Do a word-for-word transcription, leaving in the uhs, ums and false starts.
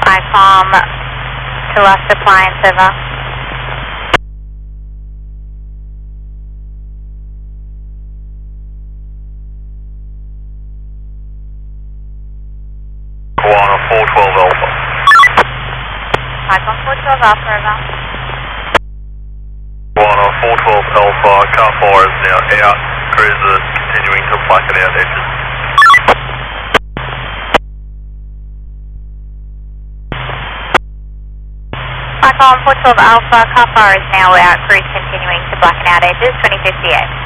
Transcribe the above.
ICOM to Last Appliance, over. Koala four twelve Alpha. ICOM four twelve Alpha, over. Koala four twelve Alpha, car four is now out, cruiser continuing to black it out edges. ICOM four twelve Alpha, car four is now out, cruise continuing to blacken out edges, twenty fifty-eight.